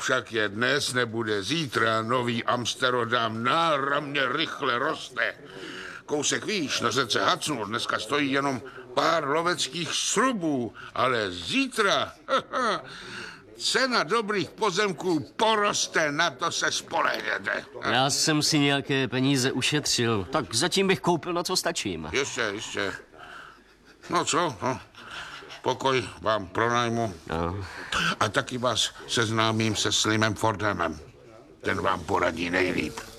Však je dnes, nebude zítra, nový Amsterdam náramně rychle roste. Kousek výš, na řece Hudsonu, dneska stojí jenom pár loveckých srubů, ale zítra cena dobrých pozemků poroste, na to se spolehněte. Já jsem si nějaké peníze ušetřil, tak zatím bych koupil, na co stačím. Ještě. No co, pokoj vám pronajmu. No. A taky vás seznámím se Slimem Fordhamem. Ten vám poradí nejlíp.